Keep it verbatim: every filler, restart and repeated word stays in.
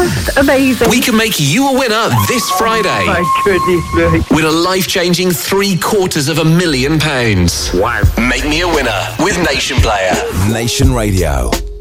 just amazing. We can make you a winner this Friday. Oh, my goodness me. With a life-changing three quarters of a million pounds. Wow. Make me a winner with Nation Player. Nation Radio.